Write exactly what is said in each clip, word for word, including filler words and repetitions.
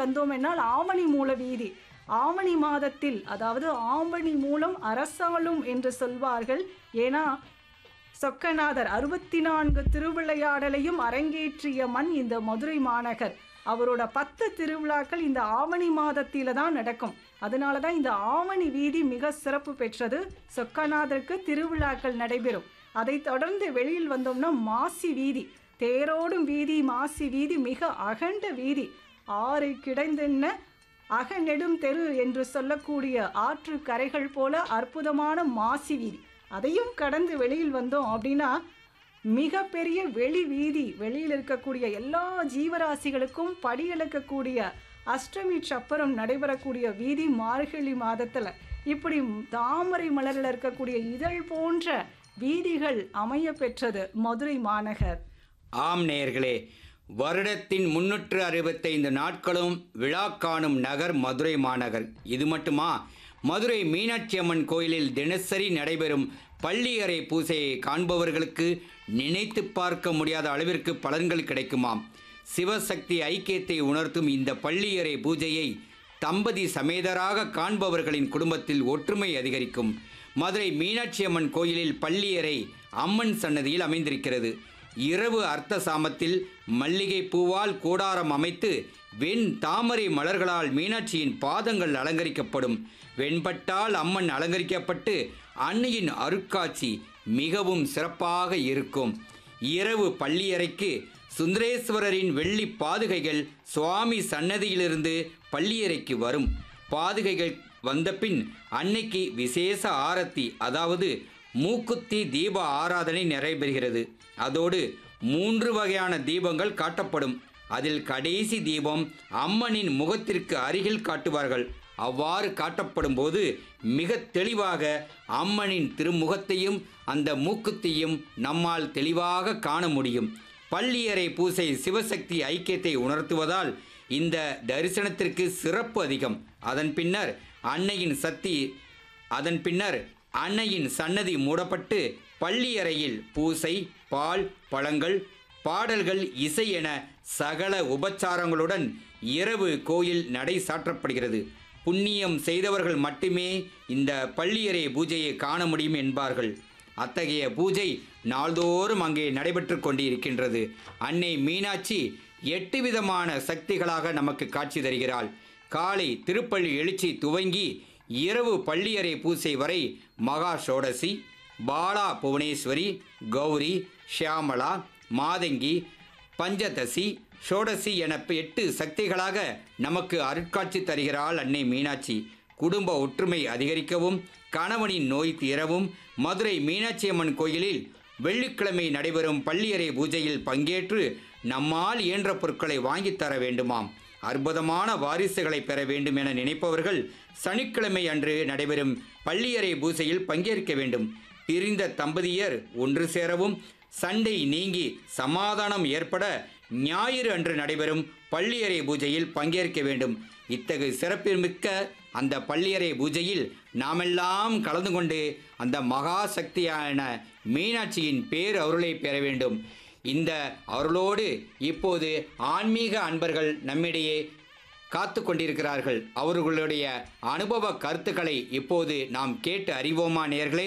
வந்தோம் என்னால் ஆவணி மூல வீதி. ஆவணி மாதத்தில், அதாவது ஆவணி மூலம் அரசாளும் என்று சொல்வார்கள். ஏன்னா சொக்கநாதர் அறுபத்தி நான்கு திருவிளையாடலையும் அரங்கேற்றிய மண் இந்த மதுரை மாநகர். அவரோட பத்து திருவிழாக்கள் இந்த ஆவணி மாதத்தில தான் நடக்கும். அதனால தான் இந்த ஆவணி வீதி மிக சிறப்பு பெற்றது. சொக்கநாதருக்கு திருவிழாக்கள் நடைபெறும். அதை தொடர்ந்து வெளியில் வந்தோம்னா மாசி வீதி, தேரோடும் வீதி. மாசி வீதி மிக அகண்ட வீதி. ஆறு கிடைந்தென்ன அகநெடும் தெரு என்று சொல்லக்கூடிய ஆற்று கரைகள் போல அற்புதமான மாசி வீதி. அதையும் கடந்து வெளியில் வந்தோம் அப்படின்னா மிகப்பெரிய வெளி வீதி. வெளியில் இருக்கக்கூடிய எல்லா ஜீவராசிகளுக்கும் படியெழுக்கக்கூடிய அஷ்டமி சப்பரம் நடைபெறக்கூடிய வீதி மார்கழி மாதத்தில். இப்படி தாமரை மலரில் இருக்கக்கூடிய இதழ் போன்ற வீதிகள் அமைய பெற்றது மதுரை மாநகர். ஆம் நேயர்களே, வருடத்தின் முன்னூற்று அறுபத்தைந்து நாட்களும் விழா காணும் நகர் மதுரை மாநகர். இது மட்டுமா, மதுரை மீனாட்சி அம்மன் கோயிலில் தினசரி நடைபெறும் பள்ளியறை பூசையை காண்பவர்களுக்கு நினைத்து பார்க்க முடியாத அளவிற்கு பலன்கள் கிடைக்குமாம். சிவசக்தி ஐக்கியத்தை உணர்த்தும் இந்த பள்ளியறை பூஜையை தம்பதி சமேதராக காண்பவர்களின் குடும்பத்தில் ஒற்றுமை அதிகரிக்கும். மதுரை மீனாட்சி அம்மன் கோயிலில் பள்ளியறை அம்மன் சன்னதியில் அமைந்திருக்கிறது. இரவு அர்த்த சாமத்தில் மல்லிகை பூவால் கூடாரம் அமைத்து வெண் தாமரை மலர்களால் மீனாட்சியின் பாதங்கள் அலங்கரிக்கப்படும். வெண்பட்டால் அம்மன் அலங்கரிக்கப்பட்டு அன்னையின் அருட்காட்சி மிகவும் சிறப்பாக இருக்கும். இரவு பள்ளியறைக்கு சுந்தரேஸ்வரரின் வெள்ளி பாதுகைகள் சுவாமி சன்னதியிலிருந்து பள்ளியறைக்கு வரும். பாதுகைகள் வந்தபின் அன்னைக்கு விசேஷ ஆரத்தி, அதாவது மூக்குத்தி தீப ஆராதனை நடைபெறுகிறது. அதோடு மூன்று வகையான தீபங்கள் காட்டப்படும். அதில் கடைசி தீபம் அம்மனின் முகத்திற்கு அருகில் காட்டுவார்கள். அவ்வாறு காட்டப்படும் போது மிக தெளிவாக அம்மனின் திருமுகத்தையும் அந்த மூக்குத்தையும் நம்மால் தெளிவாக காண முடியும். பள்ளியறை பூசை சிவசக்தி ஐக்கியத்தை உணர்த்துவதால் இந்த தரிசனத்திற்கு சிறப்பு அதிகம். அதன் பின்னர் அன்னையின் சக்தி அதன் பின்னர் அன்னையின் சன்னதி மூடப்பட்டு பள்ளியறையில் பூசை, பால், பழங்கள், பாடல்கள், இசை என சகல உபச்சாரங்களுடன் இரவு கோயில் நடை சாற்றப்படுகிறது. புண்ணியம் செய்தவர்கள் மட்டுமே இந்த பள்ளியறை பூஜையை காண முடியும் என்பார்கள். அத்தகைய பூஜை நாள்தோறும் அங்கே நடைபெற்று கொண்டிருக்கின்றது. அன்னை மீனாட்சி எட்டு விதமான சக்திகளாக நமக்கு காட்சி தருகிறாள். காலை திருப்பள்ளி எழுச்சி துவங்கி இரவு பள்ளியறை பூசை வரை மகா ஷோடசி, பாலா புவனேஸ்வரி, கௌரி, ஷியாமலா, மாதங்கி, பஞ்சதசி, ஷோடசி என எட்டு சக்திகளாக நமக்கு அருட்காட்சி தருகிறாள் அன்னை மீனாட்சி. குடும்ப ஒற்றுமை அதிகரிக்கவும் கணவனின் நோய் தீரவும் மதுரை மீனாட்சி அம்மன் கோயிலில் வெள்ளிக்கிழமை நடைபெறும் பள்ளியறை பூஜையில் பங்கேற்று நம்மால் இயன்ற பொருட்களை வாங்கித்தர வேண்டுமாம். அற்புதமான வாரிசுகளை பெற வேண்டும் என நினைப்பவர்கள் சனிக்கிழமை அன்று நடைபெறும் பள்ளியறை பூஜையில் பங்கேற்க வேண்டும். பிரிந்த தம்பதியர் ஒன்று சேரவும் சண்டை நீங்கி சமாதானம் ஏற்பட ஞாயிறு அன்று நடைபெறும் பள்ளியறை பூஜையில் பங்கேற்க வேண்டும். இத்தகைய சிறப்புமிக்க அந்த பள்ளியறை பூஜையில் நாமெல்லாம் கலந்து கொண்டு அந்த மகா சக்தியான மீனாட்சியின் பேர் அருளை பெற வேண்டும். இந்த அருளோடு இப்போது ஆன்மீக அன்பர்கள் நம்மிடையே காத்து கொண்டிருக்கிறார்கள். அவர்களுடைய அனுபவ கருத்துக்களை இப்போது நாம் கேட்டு அறிவோமா நேயர்களே?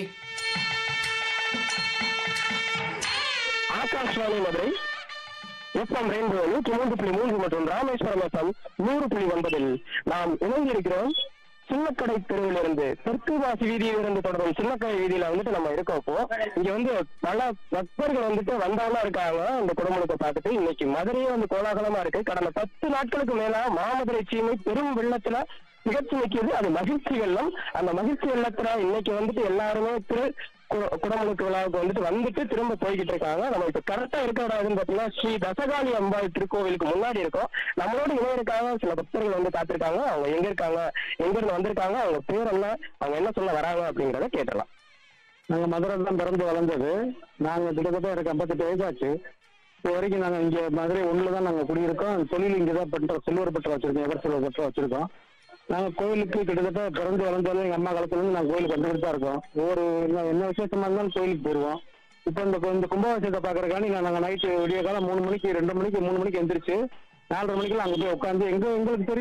ஆகாஷ்வாணி மதுரை எஃப்எம் ரெயின்போ நூற்றி மூன்று புள்ளி மூன்று மற்றும் ராமேஸ்வரம் எஃப்எம் நூறு புள்ளி ஒன்பதில் நாம் இணைந்திருக்கிறோம். சின்னக்கடை தெருவிலிருந்து தெற்கு வாசி வீதியிலிருந்து தொடரும் சின்னக்கடை வீதியில வந்துட்டு நம்ம இருக்கோம். இப்போ இங்க வந்து பல பக்தர்கள் வந்துட்டு வந்தவங்களா இருக்காங்க. அந்த குடமுழுக்க பார்த்துட்டு இன்னைக்கு மதுரையே வந்து கோலாகலமா இருக்கு. கடந்த பத்து நாட்களுக்கு மேல மாமதுரை சீமை பெரும் வெள்ளத்துல நிகழ்ச்சி நிற்கிறது. அது மகிழ்ச்சி வெள்ளம். அந்த மகிழ்ச்சி வெள்ளத்துல இன்னைக்கு வந்துட்டு எல்லாருமே திரு குடமுழுக்கு விழாவுக்கு வந்துட்டு வந்துட்டு திரும்ப போய்கிட்டு இருக்காங்க. நம்ம இப்ப கரெக்டா இருக்க இடம் பாத்தீங்கன்னா ஸ்ரீ தசகாளி அம்பாள் திருக்கோவிலுக்கு முன்னாடி இருக்கோம். நம்மளோட இணையிருக்காங்க சில பக்தர்கள் வந்து காத்திருக்காங்க. அவங்க எங்க இருக்காங்க, எங்க இருந்து வந்திருக்காங்க, அவங்க பேர் என்ன, அவங்க என்ன சொல்ல வராங்க அப்படிங்கிறத கேட்டலாம். நாங்க மதுரை தான் பிறந்து வளர்ந்தது. நாங்க கிட்டத்தட்ட எனக்கு ஐம்பத்தெட்டு வயசாச்சு. இப்போ வரைக்கும் நாங்க இங்க மதுரை ஒண்ணுல தான் நாங்க குடியிருக்கோம். தொழில் இங்கதான் பண்றோம். சில்வர் பற்ற வச்சிருக்கோம், எவர் சில்வர் பற்ற வச்சிருக்கோம். நாங்க கோயிலுக்கு கிட்டத்தட்ட பிறந்து வளர்ந்தாலும் எங்க அம்மா காலத்துல இருந்து நாங்க கோயிலுக்கு வந்துட்டு தான் இருக்கோம். ஒவ்வொரு என்ன விசேஷமா இருந்தாலும் கோயிலுக்கு போயிருவோம். இப்போ இந்த இந்த கும்பாபிஷேகத்தை பாக்குறதுக்காண்டி நாங்க நைட்டு விடிய காலம் மூணு மணிக்கு ரெண்டு மணிக்கு மூணு மணிக்கு எந்திரிச்சு நாலரை மணிக்கெல்லாம் அங்க போய் உட்காந்து எங்க எங்களுக்கு தெரியும்